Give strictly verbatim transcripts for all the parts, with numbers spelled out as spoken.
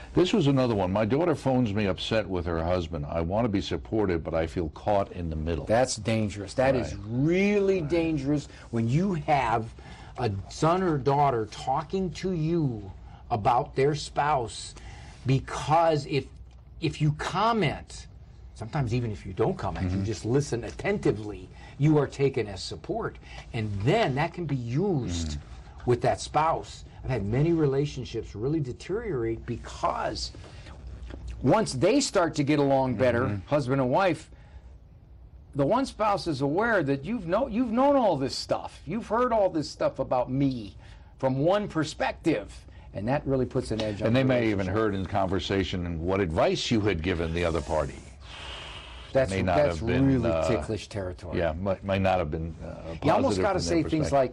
This was another one. My daughter phones me upset with her husband. I want to be supportive, but I feel caught in the middle. That's dangerous. That Right. is really Right. dangerous when you have a son or daughter talking to you about their spouse, because if if you comment, sometimes even if you don't comment, Mm-hmm. you just listen attentively, you are taken as support. And then that can be used Mm. with that spouse. I've had many relationships really deteriorate because once they start to get along better, Mm-hmm. husband and wife, the one spouse is aware that you've know you've known all this stuff. You've heard all this stuff about me from one perspective, and that really puts an edge on And they the may even relationship. heard in conversation what advice you had given the other party. That's, may not that's have been, really uh, ticklish territory. Yeah, might, might not have been uh, positive. You almost got to from their say things perspective. like,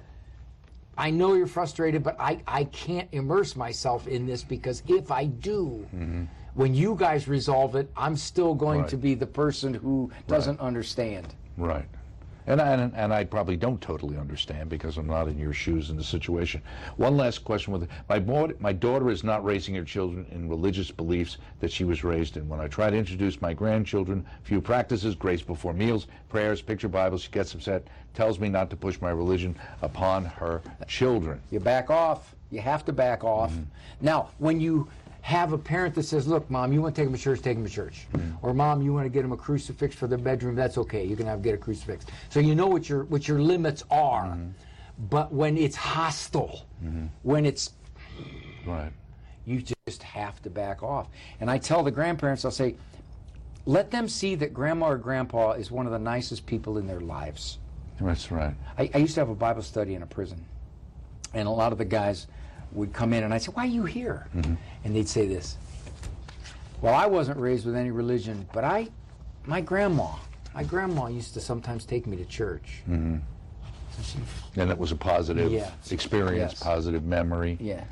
I know you're frustrated, but I, I can't immerse myself in this, because if I do, when you guys resolve it, I'm still going Right. to be the person who doesn't understand. Right. And I, and, and I probably don't totally understand because I'm not in your shoes in the situation. One last question. With my, boy, my daughter is not raising her children in religious beliefs that she was raised in. When I try to introduce my grandchildren, few practices, grace before meals, prayers, picture Bibles, she gets upset, tells me not to push my religion upon her children. You back off. You have to back off. Now, when you have a parent that says, look, Mom, you want to take them to church, take them to church. Or, Mom, you want to get them a crucifix for their bedroom, that's okay. You can have get a crucifix. So you know what your what your limits are. But when it's hostile, when it's, Right. you just have to back off. And I tell the grandparents, I'll say, let them see that Grandma or Grandpa is one of the nicest people in their lives. That's right. I, I used to have a Bible study in a prison, and a lot of the guys would come in, and I'd say, why are you here? Mm-hmm. And they'd say this, well, I wasn't raised with any religion, but I, my grandma, my grandma used to sometimes take me to church. Mm-hmm. So she, And it was a positive Yes. experience, Yes. positive memory. yeah,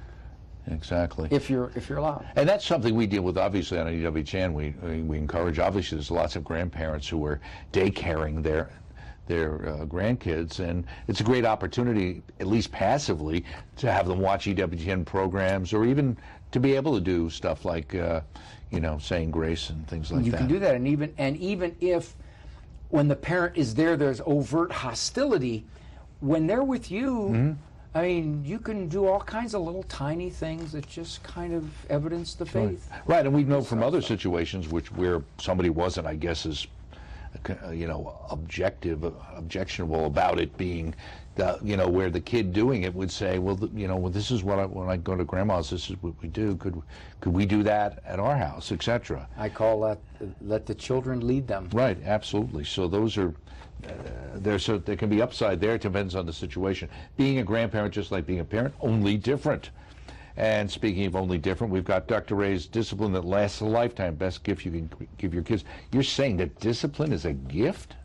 Exactly. if you're if you're allowed. And that's something we deal with, obviously, on E W T N. We, we encourage, obviously, there's lots of grandparents who are daycaring their their uh, grandkids, and it's a great opportunity, at least passively, to have them watch E W T N programs, or even to be able to do stuff like, uh, you know, saying grace and things like You that. can do that, and even and even if when the parent is there, there's overt hostility. When they're with you, Mm-hmm. I mean, you can do all kinds of little tiny things that just kind of evidence the faith. Right, and we know from other situations which where somebody wasn't, I guess, as uh, you know, objective, uh, objectionable about it being, the, you know, where the kid doing it would say, well, th- you know, well, this is what I, when I go to grandma's, this is what we do. Could could we do that at our house, et cetera. I call that uh, let the children lead them. Right, absolutely. So those are, uh, there's so there can be upside there. It depends on the situation. Being a grandparent, just like being a parent, only different. And speaking of only different, we've got Doctor Ray's Discipline That Lasts a Lifetime, best gift you can give your kids. You're saying that discipline is a gift?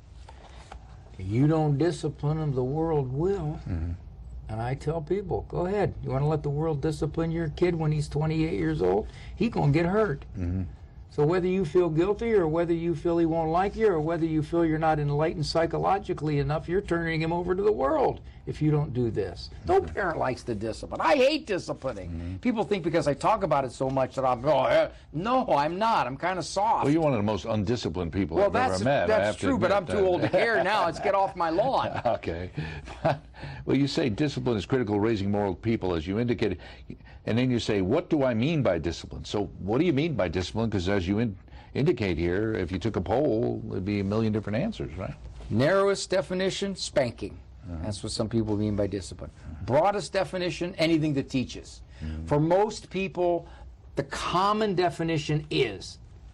You don't discipline them, the world will. Mm-hmm. And I tell people, go ahead. You want to let the world discipline your kid when he's twenty-eight years old? He's going to get hurt. Mm-hmm. So whether you feel guilty or whether you feel he won't like you or whether you feel you're not enlightened psychologically enough, you're turning him over to the world if you don't do this. No parent likes the discipline. I hate disciplining. Mm-hmm. People think because I talk about it so much that I'm, oh, eh. no, I'm not. I'm kind of soft. Well, you're one of the most undisciplined people Well, I've that's, ever met. I that's have to true, but admit I'm too that. old to care now. Let's get off my lawn. Okay. Well, you say discipline is critical to raising moral people, as you indicated. And then you say, what do I mean by discipline? So what do you mean by discipline? Because as you in, indicate here, if you took a poll, there'd be a million different answers, right? Narrowest definition, spanking. Uh-huh. That's what some people mean by discipline. Broadest definition, anything that teaches. Mm-hmm. For most people, the common definition is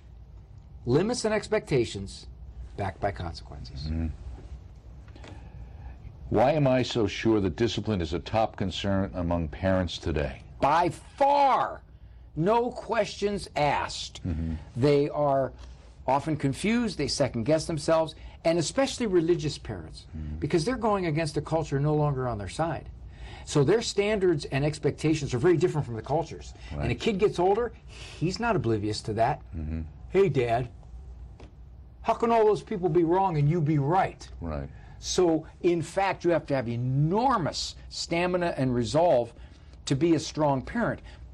limits and expectations backed by consequences. Mm-hmm. Why am I so sure that discipline is a top concern among parents today? By far, no questions asked. Mm-hmm. They are often confused, they second guess themselves, and especially religious parents, Mm-hmm. because they're going against a culture no longer on their side. So their standards and expectations are very different from the cultures. Right. And a kid gets older, he's not oblivious to that. Mm-hmm. Hey, Dad, how can all those people be wrong and you be right? Right. So, in fact, you have to have enormous stamina and resolve to be a strong parent.